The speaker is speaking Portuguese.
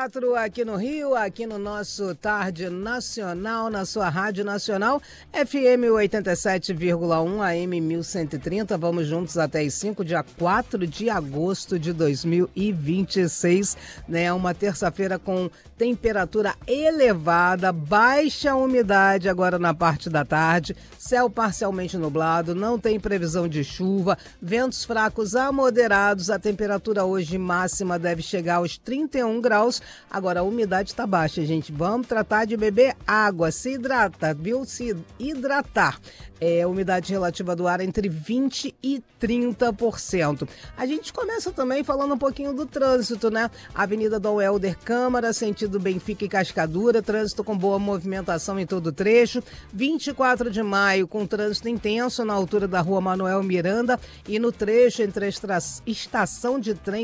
24 aqui no Rio, aqui no nosso Tarde Nacional, na sua Rádio Nacional, FM 87,1 AM 1130. Vamos juntos até as 5, dia 4 de agosto de 2026, né? Uma terça-feira com temperatura elevada, baixa umidade agora na parte da tarde, céu parcialmente nublado, não tem previsão de chuva, ventos fracos a moderados, a temperatura hoje máxima deve chegar aos 31 graus. Agora a umidade está baixa, gente. Vamos tratar de beber água, se hidrata, viu? Se hidratar. Umidade relativa do ar entre 20% e 30%. A gente começa também falando um pouquinho do trânsito, né? Avenida Dom Helder Câmara, sentido Benfica e Cascadura, trânsito com boa movimentação em todo o trecho. 24 de maio, com trânsito intenso na altura da Rua Manuel Miranda e no trecho entre a estação de trem